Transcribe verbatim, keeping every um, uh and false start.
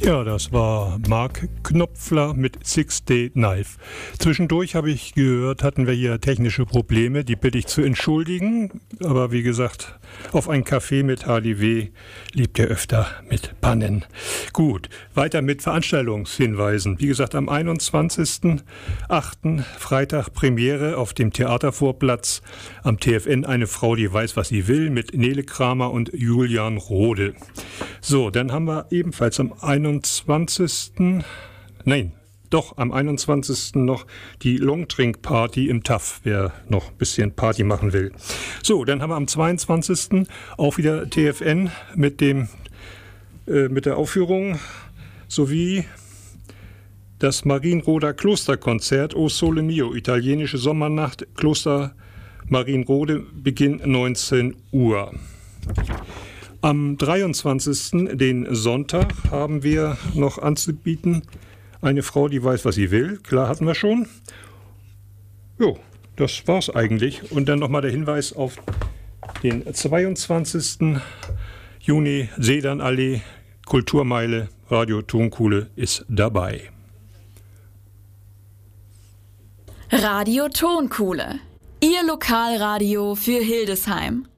Ja, das war Mark Knopfler mit Six Day Knife. Zwischendurch habe ich gehört, hatten wir hier technische Probleme, die bitte ich zu entschuldigen. Aber wie gesagt, auf ein Café mit H D W liebt er öfter mit Pannen. Gut, weiter mit Veranstaltungshinweisen. Wie gesagt, am einundzwanzigsten achten Freitag Premiere auf dem Theatervorplatz am T F N Eine Frau, die weiß, was sie will, mit Nele Kramer und Julian Rohde. So, dann haben wir ebenfalls am einundzwanzigsten Nein, doch am einundzwanzigsten noch die Longdrink-Party im T A F, wer noch ein bisschen Party machen will. So, dann haben wir am zweiundzwanzigsten auch wieder T F N mit dem äh, mit der Aufführung sowie das Marienroder Klosterkonzert O Sole Mio, italienische Sommernacht, Kloster Marienrode, Beginn neunzehn Uhr. Am dreiundzwanzigsten, den Sonntag, haben wir noch anzubieten Eine Frau, die weiß, was sie will. Klar, hatten wir schon. Jo, das war's eigentlich. Und dann nochmal der Hinweis auf den zweiundzwanzigsten Juni, Sedanallee, Kulturmeile, Radio Tonkuhle ist dabei. Radio Tonkuhle, Ihr Lokalradio für Hildesheim.